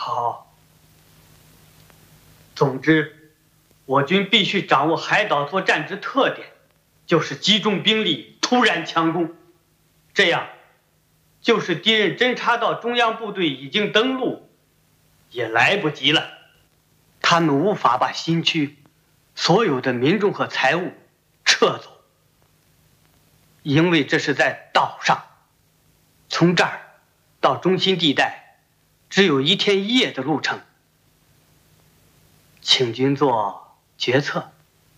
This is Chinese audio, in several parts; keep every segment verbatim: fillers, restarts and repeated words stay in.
好。总之，我军必须掌握海岛作战之特点，就是集中兵力，突然强攻。这样，就是敌人侦察到中央部队已经登陆，也来不及了。他们无法把新区所有的民众和财物撤走，因为这是在岛上，从这儿到中心地带只有一天一夜的路程。请君做决策。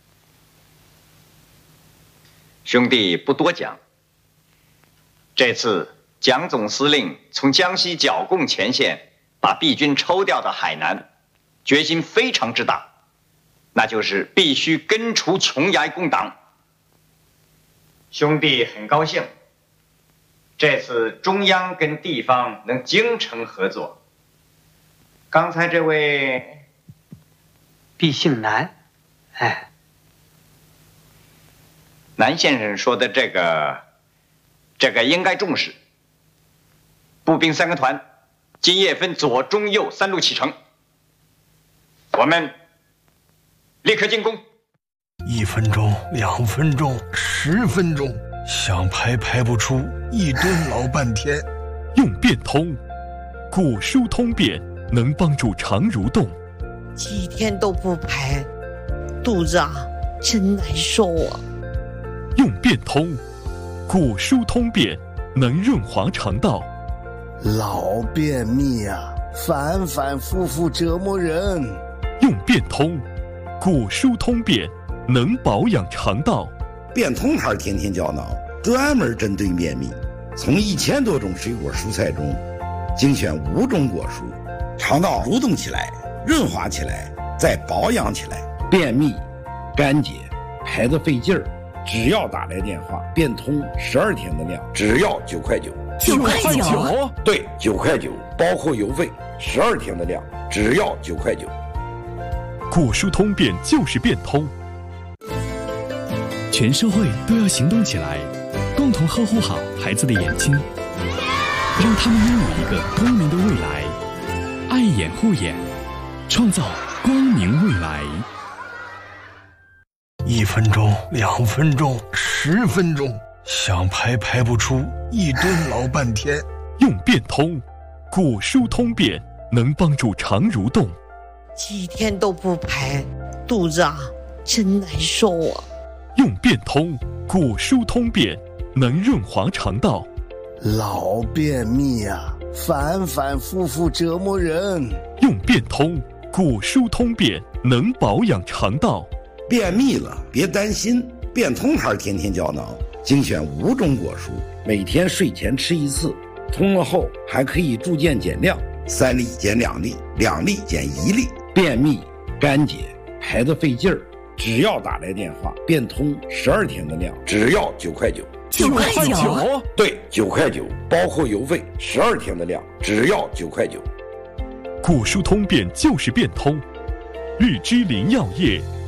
兄弟不多讲，这次蒋总司令从江西剿共前线把弊军抽调到海南，决心非常之大，那就是必须根除琼崖共党。兄弟很高兴，这次中央跟地方能精诚合作。刚才这位毕姓南，哎， 南先生说的这个，这个应该重视。步兵三个团，今夜分左、中、右三路启程，我们立刻进攻。 一分钟，两分钟，十分钟，想排排不出，一蹲老半天。 用变通，古书通变能帮助肠蠕动。 几天都不排，肚子啊真难受啊。 用变通，古书通变能润滑肠道。 老便秘啊，反反复复折磨人。 用变通，古书通变能保养肠道。 变通牌天天胶囊专门针对便秘，从一千多种水果蔬菜中精选五种果蔬，肠道蠕动起来，润滑起来，再保养起来。便秘、干结、排得费劲儿，只要打来电话，变通十二天的量，只要九块九。 九块九？ 对，九块九，包括邮费，十二天的量，只要九块九。 古书通变就是变通。 全社会都要行动起来，共同呵护好孩子的眼睛，让他们拥有一个光明的未来。爱眼护眼，创造光明未来。 一分钟，两分钟，十分钟，想排排不出，一蹲老半天。 用变通，古书通变能帮助肠蠕动。 几天都不排，肚子啊真难受啊。 用变通，古书通变能润滑肠道。 老便秘啊，反反复复折磨人。 用变通，古书通变能保养肠道。 便秘了别担心，变通牌天天胶囊精选五种果蔬，每天睡前吃一次，通了后还可以逐渐减量，三粒减两粒，两粒减一粒。便秘、干结、排得费劲儿，只要打来电话，变通十二天的量，只要九块九。 九块九？ 对，九块九，包括邮费，十二天的量，只要九块九。 古书通变就是变通，日之林药业